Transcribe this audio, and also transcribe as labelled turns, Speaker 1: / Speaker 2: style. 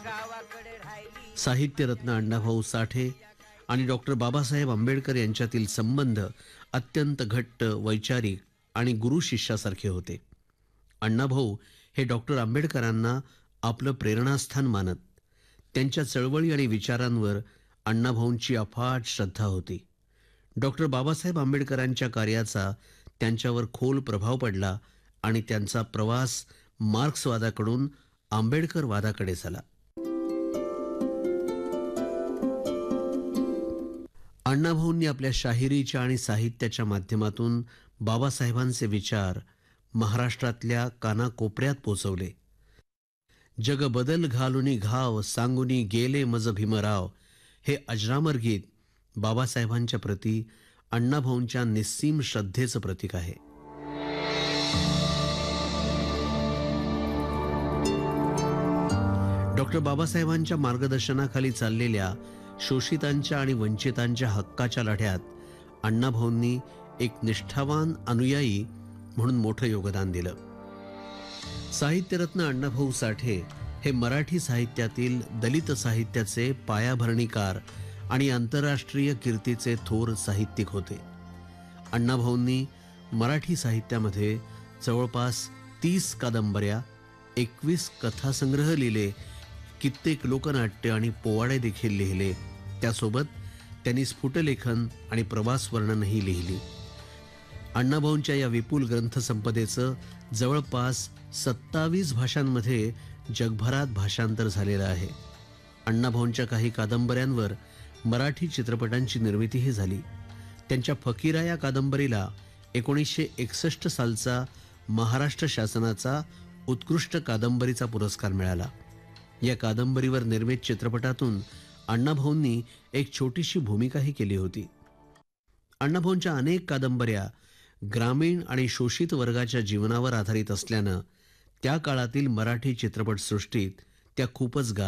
Speaker 1: साहित्यरत्न अण्णाभाऊ साठे आणि डॉक्टर बाबासाहेब आंबेडकर यांच्यातील संबंध अत्यंत घट्ट, वैचारिक आणि गुरु शिष्यासारखे होते. अण्णाभाऊ हे डॉक्टर आंबेडकरांना आपलं प्रेरणास्थान मानत. त्यांच्या चळवळी आणि विचारांवर अण्णाभाऊंची अफाट श्रद्धा होती. डॉक्टर बाबासाहेब आंबेडकरांच्या कार्याचा त्यांच्यावर खोल प्रभाव पडला आणि त्यांचा प्रवास मार्क्सवादाकडून आंबेडकरवादाकडे झाला. अण्णाभाऊंनी आपल्या शाहिरीच्या आणि साहित्याच्या माध्यमातून बाबासाहेबांचे विचार महाराष्ट्रातल्या कानाकोपऱ्यात पोचवले. जग बदल घालुनी घाव सांगुनी गेले मज भीमराव हे अजरामर गीत बाबासाहेबांच्या प्रती अण्णाभाऊंच्या निस्सीम श्रद्धेचं प्रतीक आहे. डॉक्टर बाबासाहेबांच्या मार्गदर्शनाखाली चाललेल्या शोषितांच्या आणि वंचितांच्या हक्काच्या लढ्यात अण्णाभाऊंनी एक निष्ठावान अनुयायी म्हणून मोठं योगदान दिलं. साहित्यरत्न अण्णाभाऊ साठे हे मराठी साहित्यातील दलित साहित्याचे पायाभरणीकार आणि आंतरराष्ट्रीय कीर्तीचे थोर साहित्यिक होते. अण्णाभाऊंनी मराठी साहित्यामध्ये जवळपास 30 कादंबऱ्या, 21 कथासंग्रह लिहिले, कित्येक लोकनाट्य आणि पोवाडे देखील लिहिले. त्यासोबत त्यांनी स्फुटलेखन आणि प्रवास वर्णनही लिहिली. अण्णाभाऊंच्या या विपुल ग्रंथसंपदेचं जवळपास 27 भाषांमध्ये जगभरात भाषांतर झालेलं आहे. अण्णाभाऊंच्या काही कादंबऱ्यांवर मराठी चित्रपटांची निर्मितीही झाली. त्यांच्या फकीरा या कादंबरीला 1961 सालचा महाराष्ट्र शासनाचा उत्कृष्ट कादंबरीचा पुरस्कार मिळाला. या कादंबरीवर निर्मित चित्रपटातून अण्णाभाऊंनी एक छोटीशी भूमिकाही केली होती. अण्णाभाऊंच्या अनेक कादंबऱ्या ग्रामीण आणि शोषित वर्गाच्या जीवनावर आधारित असल्यानं त्या काळातील मराठी चित्रपटसृष्टीत त्या खूपच गाजल्या.